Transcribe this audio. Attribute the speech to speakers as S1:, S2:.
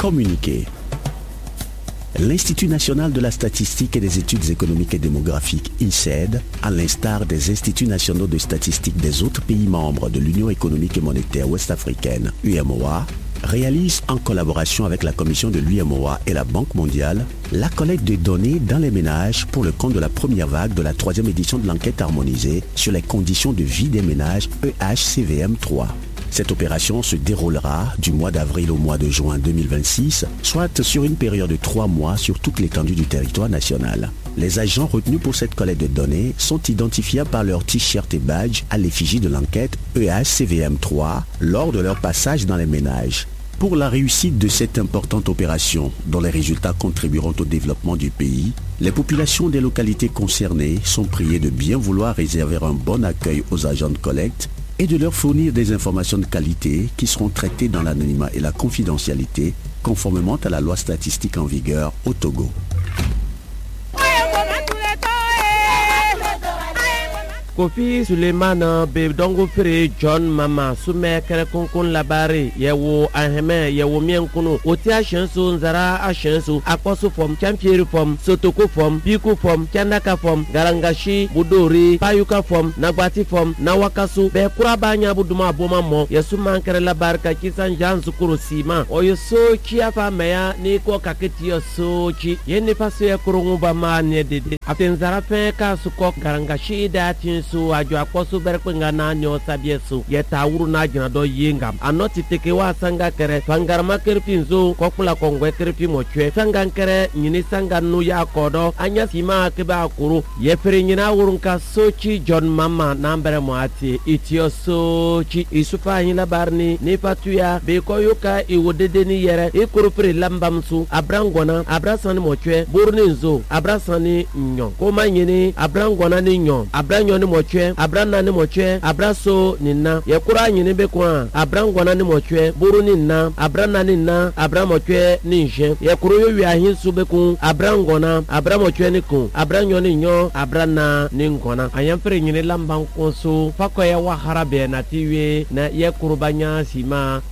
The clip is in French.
S1: Communiqué. L'Institut national de la statistique et des études économiques et démographiques, INSEAD, à l'instar des instituts nationaux de statistique des autres pays membres de l'Union économique et monétaire ouest-africaine, UEMOA, réalise en collaboration avec la commission de l'UEMOA et la Banque mondiale la collecte de données dans les ménages pour le compte de la première vague de la 3e édition de l'enquête harmonisée sur les conditions de vie des ménages EHCVM3. Cette opération se déroulera du mois d'avril au mois de juin 2026, soit sur une période de 3 mois sur toute l'étendue du territoire national. Les agents retenus pour cette collecte de données sont identifiables par leur t-shirt et badge à l'effigie de l'enquête EHCVM3 lors de leur passage dans les ménages. Pour la réussite de cette importante opération, dont les résultats contribueront au développement du pays, les populations des localités concernées sont priées de bien vouloir réserver un bon accueil aux agents de collecte et de leur fournir des informations de qualité qui seront traitées dans l'anonymat et la confidentialité, conformément à la loi statistique en vigueur au Togo.
S2: Kofi Suleimana be dongo fere John Mama sume kere kunkun labari yewo aheme yewo mienkunu otia shensu nzara ashensu akposu fom champieri fom sotoko fom biku fom chandaka fom garangashi budori payuka fom nagwati fom nawakasu be kurabanya buduma aboma mo yesu mankere labari ka kisan jansu kuru sima oyoso chiafa meya ni ko kaketi yoso chi yeni faso ya kurungu ba ma ne dede afenzara fe ka suko garangashi dati su ajo akposu berpenga na nyo sabiesu yeta wuru na jina do yingam anoti teke wa sanga kere fangarma kerfinzo kokula kongwe kerfi mochwe sanga kere nyini sanga nu ya kodo anya sima keba akuru yefere nyina wurunka sochi John Mama nambere moati itio sochi isufa hila barni ni fatuya be koyuka iwodede ni yere ikuru fere lambamsu abrangona abrasani mochwe burni nzo abrasani nyon koma nyini abrangona ni nyon abranyo ni mochwe abrana ni mochwe abraso ninna yekura nyini be kwa abrangona ni mochwe buru ninna abrana ninna abramochwe ni nje yekuru yo wi ahinsu be ku abrangona abramochwe ni ku abranyo ni nyo abrana ni ngona ayamfere nyini lamban konso fakoya wa harabe na tiwe na yekuru banya sima